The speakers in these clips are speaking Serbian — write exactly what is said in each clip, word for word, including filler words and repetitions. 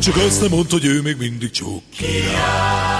csak azt nem mondta, hogy ő még mindig csók király.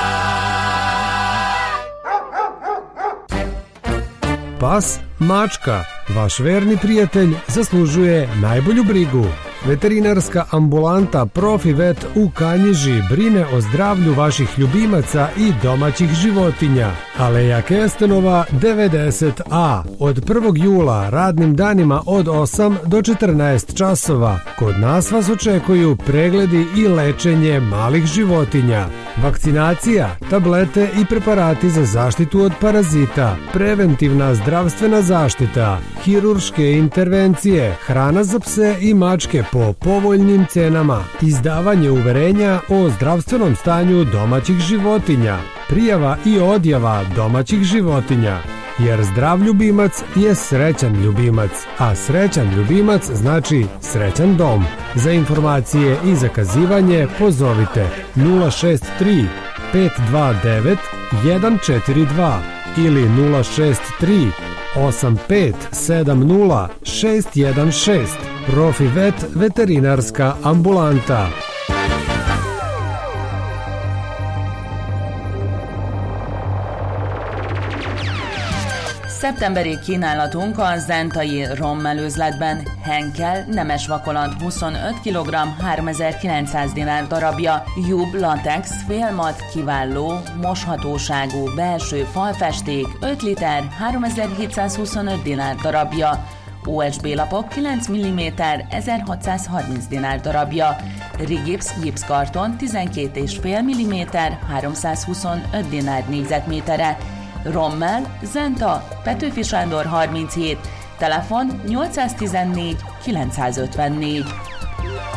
Pas, mačka, vaš verni prijatelj zaslužuje najbolju brigu. Veterinarska ambulanta Profivet u Kanjiži brine o zdravlju vaših ljubimaca i domaćih životinja. Aleja Kestenova devedeset A. Od prvog jula radnim danima od osam do četrnaest časova. Kod nas vas očekuju pregledi i lečenje malih životinja. Vakcinacija, tablete i preparati za zaštitu od parazita, preventivna zdravstvena zaštita, hirurške intervencije, hrana za pse i mačke po povoljnim cenama, izdavanje uverenja o zdravstvenom stanju domaćih životinja, prijava i odjava domaćih životinja. Jer zdrav ljubimac je srećan ljubimac, a srećan ljubimac znači srećan dom. Za informacije i zakazivanje pozovite nula šest tri pet dva devet jedan četiri dva ili nula šest tri osam pet sedam nula šest jedan šest. Profivet veterinarska ambulanta. Szeptemberi kínálatunk a zentai rommelőzletben. Henkel nemes vakolat huszonöt kilogramm háromezer-kilencszáz dinár darabja, Jub latex félmat kiváló moshatóságú belső falfesték öt liter háromezer-hétszázhuszonöt dinár darabja, o es bé lapok kilenc milliméter ezerhatszázharminc dinár darabja, Rigipsz gipszkarton tizenkét egész öt milliméter háromszázhuszonöt dinár négyzetmétere, Rommel, Zenta, Petőfi Sándor harminchét, telefon nyolcszáztizennégy kilencszázötvennégy.